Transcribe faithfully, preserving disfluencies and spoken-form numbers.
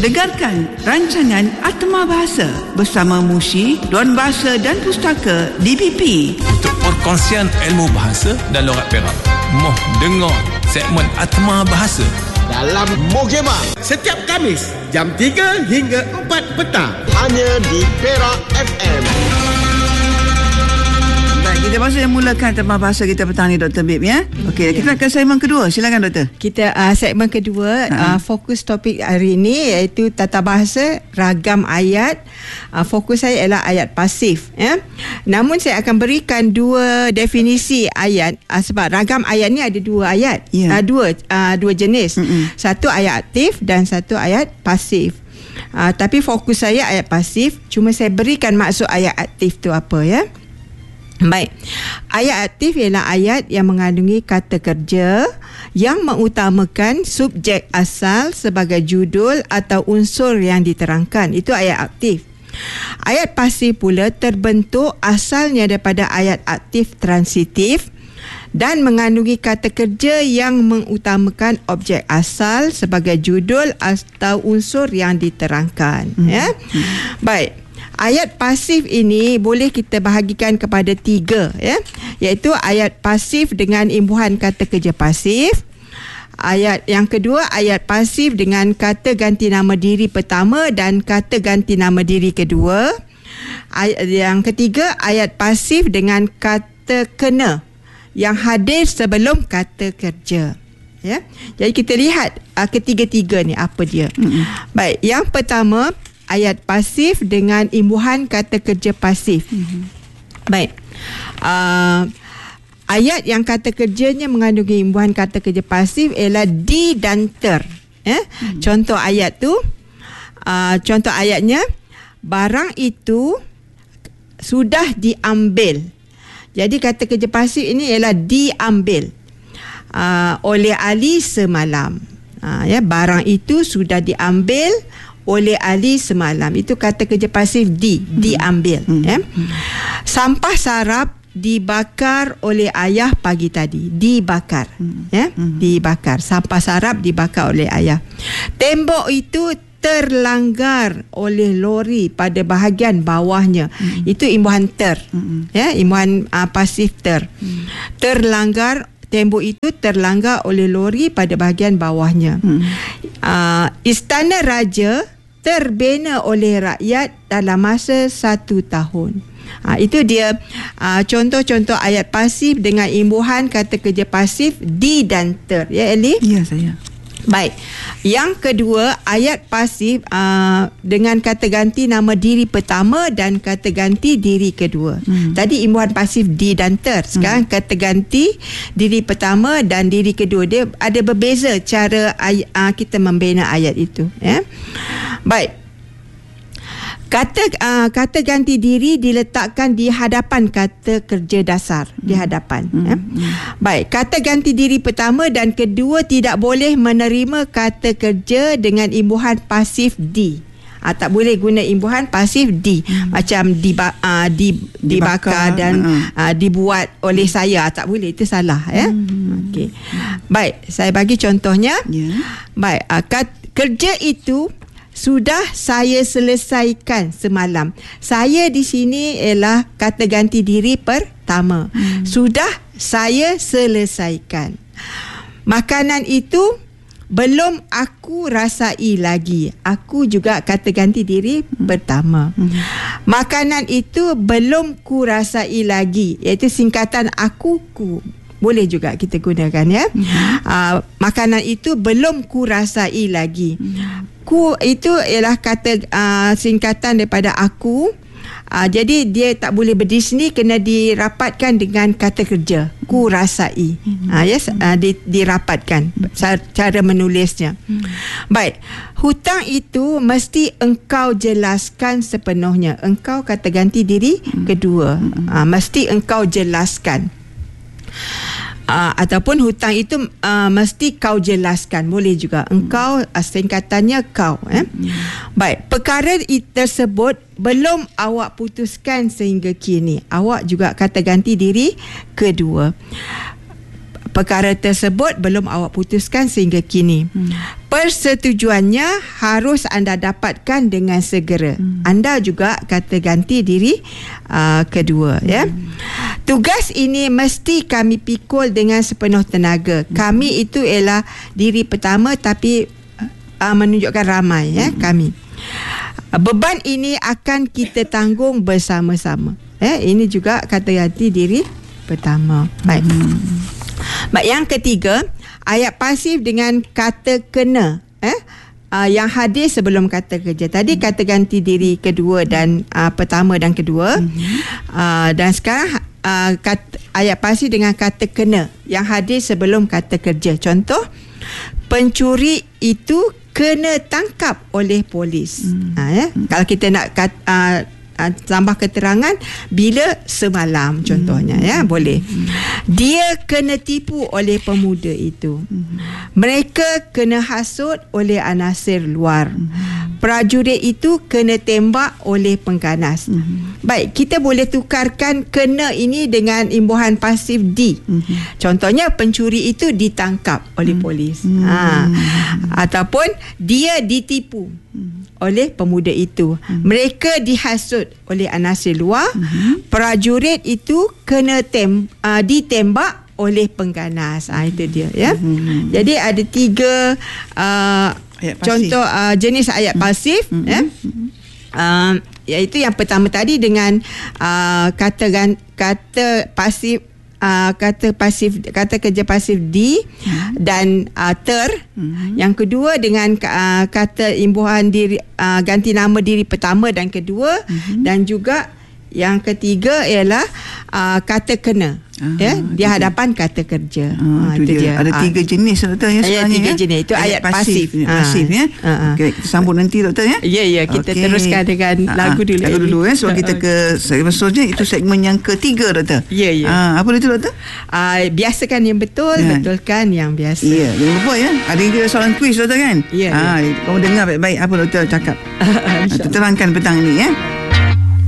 Dengarkan rancangan Atma Bahasa bersama Mushi, Dewan Bahasa dan Pustaka D B P untuk perkongsian ilmu bahasa dan logat Perak. Moh dengar segmen Atma Bahasa dalam Mogema setiap Khamis jam tiga hingga empat petang hanya di Perak F M. Kita masuk yang mulakan Atma Bahasa kita petang ni, Doktor Bib, ya. Okey, ya. Kita akan segmen kedua. Silakan, Doktor. Kita uh, segmen kedua, uh, fokus topik hari ini iaitu tata bahasa ragam ayat. Uh, fokus saya ialah ayat pasif, ya. Namun saya akan berikan dua definisi ayat uh, sebab ragam ayat ni ada dua ayat, ya. uh, dua uh, dua jenis. Mm-mm. Satu ayat aktif dan satu ayat pasif. Uh, tapi fokus saya ayat pasif. Cuma saya berikan maksud ayat aktif tu apa, ya. Baik, ayat aktif ialah ayat yang mengandungi kata kerja yang mengutamakan subjek asal sebagai judul atau unsur yang diterangkan. Itu ayat aktif. Ayat pasif pula terbentuk asalnya daripada ayat aktif transitif dan mengandungi kata kerja yang mengutamakan objek asal sebagai judul atau unsur yang diterangkan. Hmm. Ya? Hmm. Baik. Ayat pasif ini boleh kita bahagikan kepada tiga, ya, iaitu ayat pasif dengan imbuhan kata kerja pasif. Ayat yang kedua, ayat pasif dengan kata ganti nama diri pertama dan kata ganti nama diri kedua. Ayat yang ketiga, ayat pasif dengan kata kena yang hadir sebelum kata kerja. Ya, jadi kita lihat uh, ketiga-tiga ni apa dia. Mm-hmm. Baik, yang pertama, ayat pasif dengan imbuhan kata kerja pasif. Mm-hmm. Baik. Uh, ayat yang kata kerjanya mengandungi imbuhan kata kerja pasif ialah di dan ter. Eh? Mm-hmm. Contoh ayat tu, uh, contoh ayatnya, barang itu sudah diambil. Jadi kata kerja pasif ini ialah diambil uh, oleh Ali semalam. Uh, ya, barang itu sudah diambil oleh Ali semalam. Itu kata kerja pasif di, hmm. diambil. Hmm. Ya. Sampah sarap dibakar oleh ayah pagi tadi. Dibakar. Hmm. Ya. Hmm. Dibakar. Sampah sarap dibakar oleh ayah. Tembok itu terlanggar oleh lori pada bahagian bawahnya. Hmm. Itu imbuhan ter. Hmm. Ya, imbuhan uh, pasif ter. Hmm. Terlanggar, tembok itu terlanggar oleh lori pada bahagian bawahnya. Hmm. Uh, Istana Raja terbina oleh rakyat dalam masa satu tahun. Ha, itu dia uh, contoh-contoh ayat pasif dengan imbuhan kata kerja pasif di dan ter. Ya, Eli? Ya, saya. Baik. Yang kedua, ayat pasif uh, dengan kata ganti nama diri pertama dan kata ganti diri kedua. Hmm. Tadi imbuhan pasif di dan ter. Sekarang hmm. kata ganti diri pertama dan diri kedua. Dia ada berbeza cara ay- uh, kita membina ayat itu. Ya. Baik. Kata uh, kata ganti diri diletakkan di hadapan kata kerja dasar, hmm. di hadapan. Hmm. Ya. Baik, kata ganti diri pertama dan kedua tidak boleh menerima kata kerja dengan imbuhan pasif di. Ah, tak boleh guna imbuhan pasif di. Hmm. Macam diba, uh, di, dibakar, dibakar dan uh-huh. uh, dibuat oleh saya. Tak boleh, itu salah. Ya. Hmm. Okey. Baik, saya bagi contohnya. Yeah. Baik, uh, kat, kerja itu sudah saya selesaikan semalam. Saya di sini ialah kata ganti diri pertama. Hmm. Sudah saya selesaikan. Makanan itu belum aku rasai lagi. Aku juga kata ganti diri hmm. pertama. Hmm. Makanan itu belum ku rasai lagi, iaitu singkatan aku ku. Boleh juga kita gunakan, ya. Hmm. Uh, makanan itu belum ku rasai lagi. Hmm. Ku itu ialah kata uh, singkatan daripada aku. Uh, jadi dia tak boleh berdiri sendiri, kena dirapatkan dengan kata kerja. Ku rasai. Hmm. Uh, yes, uh, di, dirapatkan cara menulisnya. Hmm. Baik. Hutang itu mesti engkau jelaskan sepenuhnya. Engkau kata ganti diri hmm. kedua. Hmm. Uh, mesti engkau jelaskan. Uh, ataupun hutang itu uh, mesti kau jelaskan. Boleh juga. Engkau, uh, singkatannya kau. Eh? Hmm. Baik. Perkara tersebut belum awak putuskan sehingga kini. Awak juga kata ganti diri kedua. Perkara tersebut belum awak putuskan sehingga kini. Hmm. persetujuannya harus anda dapatkan dengan segera. Hmm. Anda juga kata ganti diri uh, kedua. Hmm. Ya. Tugas ini mesti kami pikul dengan sepenuh tenaga. Hmm. Kami itu ialah diri pertama tapi uh, menunjukkan ramai. Ya, hmm. kami. Beban ini akan kita tanggung bersama-sama. Eh, ini juga kata ganti diri pertama. Baik. Hmm. Baik, yang ketiga, ayat pasif dengan kata kena. Eh, uh, yang hadir sebelum kata kerja. Tadi kata ganti diri kedua dan uh, pertama dan kedua. Hmm. Uh, dan sekarang uh, kata, ayat pasif dengan kata kena yang hadir sebelum kata kerja. Contoh, pencuri itu kena tangkap oleh polis. Hmm. Ha, ya? Hmm. Kalau kita nak kat, uh, uh, tambah keterangan, bila semalam contohnya. Hmm. Ya, boleh. Hmm. Dia kena tipu oleh pemuda itu. Hmm. Mereka kena hasut oleh anasir luar. Hmm. Prajurit itu kena tembak oleh pengganas. Hmm. Baik, kita boleh tukarkan kena ini dengan imbuhan pasif di. Hmm. Contohnya, pencuri itu ditangkap oleh hmm. polis. Hmm. Ha. Ataupun dia ditipu hmm. oleh pemuda itu. Hmm. Mereka dihasut oleh anasir luar. Hmm. Prajurit itu kena tem, uh, ditembak oleh pengganas. Ah, itu dia. Ya. Hmm. Jadi ada tiga uh, contoh uh, jenis ayat pasif. Hmm. Ya. Uh, iaitu yang pertama tadi dengan uh, kata kata pasif. Uh, kata pasif, kata kerja pasif di hmm. dan uh, ter. Hmm. Yang kedua dengan uh, kata imbuhan diri, uh, ganti nama diri pertama dan kedua. Hmm. Dan juga yang ketiga ialah uh, kata kena. Ah, ya, di hadapan kata kerja. Ah, itu dia. dia. Ada tiga ah. jenis doktor ya sebenarnya. Tiga ya? jenis. Itu ayat, ayat pasif. Pasif, ah. pasif ya. Ah, ah. Okey, kita sambung nanti doktor ya. Ya ya, kita okay. teruskan dengan ah, lagu dulu. Lagu dulu ya. So kita ke segmen seterusnya, itu segmen yang ketiga doktor. Ya ya. Ah, apa itu doktor? Ah, biasakan yang betul, ya. Betulkan yang biasa. Ya, jangan lupa ya. Ada juga soalan kuis doktor kan? Ya. Ah, ya. Kamu dengar baik-baik apa doktor cakap. Terangkan petang ni ya.